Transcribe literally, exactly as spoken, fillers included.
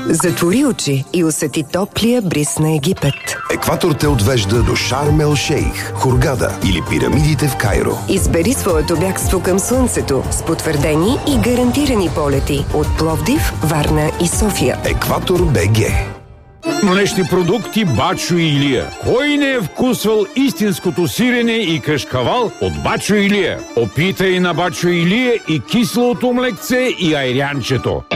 Затвори очи и усети топлия бриз на Египет. Екватор те отвежда до Шарм ел Шейх, Хургада или пирамидите в Кайро. Избери своето бягство към слънцето с потвърдени и гарантирани полети от Пловдив, Варна и София. Екватор БГ. Млечни продукти Бачо Илия. Кой не е вкусвал истинското сирене и кашкавал от Бачо Илия? Опитай на Бачо Илия и киселото млекце и айрянчето.